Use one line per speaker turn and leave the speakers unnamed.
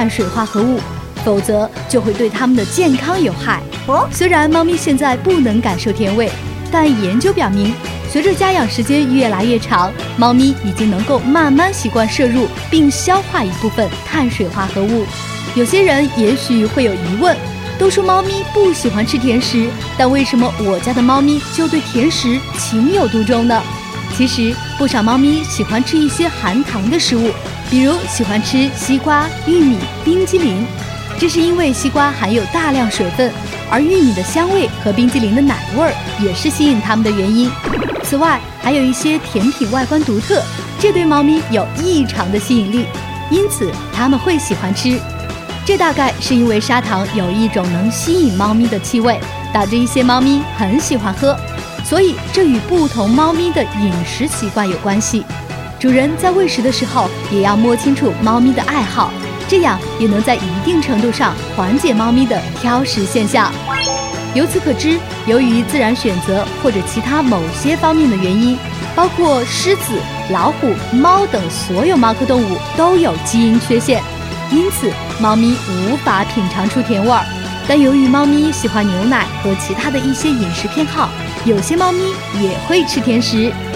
碳水化合物，否则就会对它们的健康有害。虽然猫咪现在不能感受甜味，但研究表明，随着家养时间越来越长，猫咪已经能够慢慢习惯摄入并消化一部分碳水化合物。有些人也许会有疑问，都说猫咪不喜欢吃甜食，但为什么我家的猫咪就对甜食情有独钟呢？其实不少猫咪喜欢吃一些含糖的食物，比如喜欢吃西瓜、玉米、冰激凌，这是因为西瓜含有大量水分，而玉米的香味和冰激凌的奶味儿也是吸引它们的原因。此外，还有一些甜品外观独特，这对猫咪有异常的吸引力，因此它们会喜欢吃。这大概是因为砂糖有一种能吸引猫咪的气味，导致一些猫咪很喜欢喝，所以这与不同猫咪的饮食习惯有关系。主人在喂食的时候也要摸清楚猫咪的爱好，这样也能在一定程度上缓解猫咪的挑食现象。由此可知，由于自然选择或者其他某些方面的原因，包括狮子、老虎、猫等所有猫科动物都有基因缺陷，因此猫咪无法品尝出甜味儿。但由于猫咪喜欢牛奶和其他的一些饮食偏好，有些猫咪也会吃甜食。